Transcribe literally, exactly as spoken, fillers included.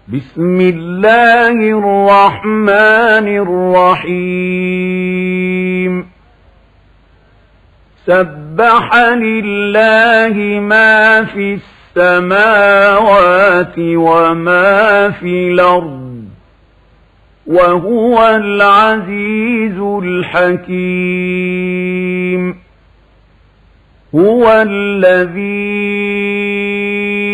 بسم الله الرحمن الرحيم سبح لله ما في السماوات وما في الأرض وهو العزيز الحكيم هو الذي